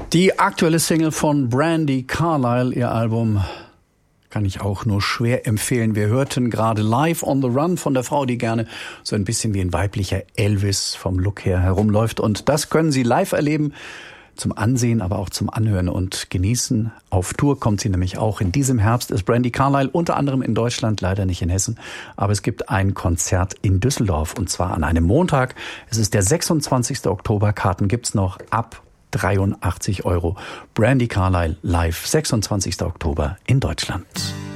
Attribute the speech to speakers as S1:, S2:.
S1: Die aktuelle Single von Brandi Carlile, ihr Album kann ich auch nur schwer empfehlen. Wir hörten gerade Live on the Run von der Frau, die gerne so ein bisschen wie ein weiblicher Elvis vom Look her herumläuft. Und das können Sie live erleben, zum Ansehen, aber auch zum Anhören und Genießen. Auf Tour kommt sie nämlich auch. In diesem Herbst ist Brandi Carlile unter anderem in Deutschland, leider nicht in Hessen. Aber es gibt ein Konzert in Düsseldorf und zwar an einem Montag. Es ist der 26. Oktober. Karten gibt's noch ab 83 €. Brandi Carlile live, 26. Oktober in Deutschland.